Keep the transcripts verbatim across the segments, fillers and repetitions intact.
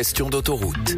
Question d'autoroute.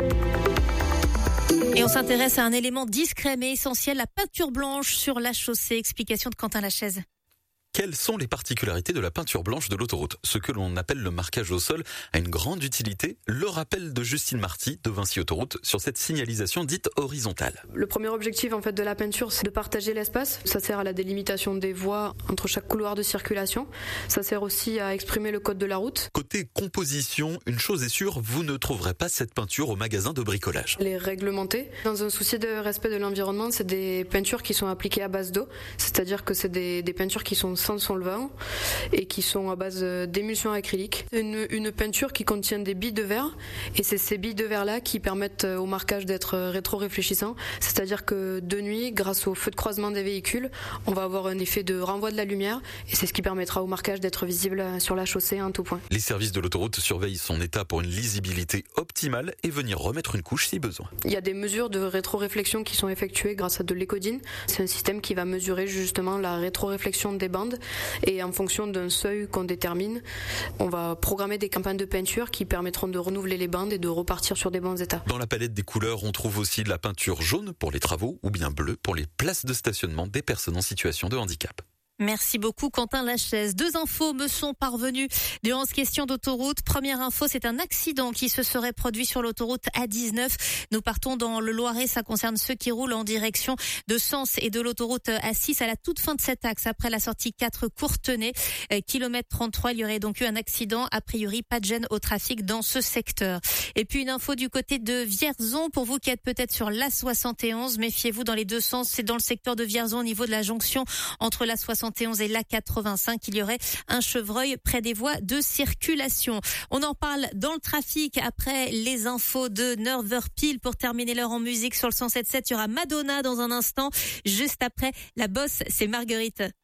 Et on s'intéresse à un élément discret mais essentiel, la peinture blanche sur la chaussée. Explication de Quentin Lachaise. Quelles sont les particularités de la peinture blanche de l'autoroute ? Ce que l'on appelle le marquage au sol a une grande utilité. Le rappel de Justine Marty de Vinci Autoroute sur cette signalisation dite horizontale. Le premier objectif en fait de la peinture, c'est de partager l'espace. Ça sert à la délimitation des voies entre chaque couloir de circulation. Ça sert aussi à exprimer le code de la route. Côté composition, une chose est sûre, vous ne trouverez pas cette peinture au magasin de bricolage. Elle est réglementée. Dans un souci de respect de l'environnement, c'est des peintures qui sont appliquées à base d'eau. C'est-à-dire que c'est des, des peintures qui sont sans solvant et qui sont à base d'émulsion acrylique. C'est une, une peinture qui contient des billes de verre et c'est ces billes de verre là qui permettent au marquage d'être rétro-réfléchissant. C'est-à-dire que de nuit, grâce au feu de croisement des véhicules, on va avoir un effet de renvoi de la lumière et c'est ce qui permettra au marquage d'être visible sur la chaussée en tout point. Les services de l'autoroute surveillent son état pour une lisibilité optimale et venir remettre une couche si besoin. Il y a des mesures de rétro-réflexion qui sont effectuées grâce à de l'écodine. C'est un système qui va mesurer justement la rétro-réflexion des bandes. Et en fonction d'un seuil qu'on détermine, on va programmer des campagnes de peinture qui permettront de renouveler les bandes et de repartir sur des bons états. Dans la palette des couleurs, on trouve aussi de la peinture jaune pour les travaux ou bien bleue pour les places de stationnement des personnes en situation de handicap. Merci beaucoup Quentin Lachaise. Deux infos me sont parvenues durant cette question d'autoroute. Première info, c'est un accident qui se serait produit sur l'autoroute A dix-neuf. Nous partons dans le Loiret, ça concerne ceux qui roulent en direction de Sens et de l'autoroute A six à la toute fin de cet axe, après la sortie quatre Courtenay, kilomètre trente-trois. Il y aurait donc eu un accident, a priori pas de gêne au trafic dans ce secteur. Et puis une info du côté de Vierzon, pour vous qui êtes peut-être sur l'A soixante et onze, méfiez-vous dans les deux sens, c'est dans le secteur de Vierzon au niveau de la jonction entre l'A soixante et onze et l'A quatre-vingt-cinq, il y aurait un chevreuil près des voies de circulation. On en parle dans le trafic après les infos de neuf heures pile. Pour terminer l'heure en musique sur le cent sept virgule sept, il y aura Madonna dans un instant. Juste après, la bosse, c'est Marguerite.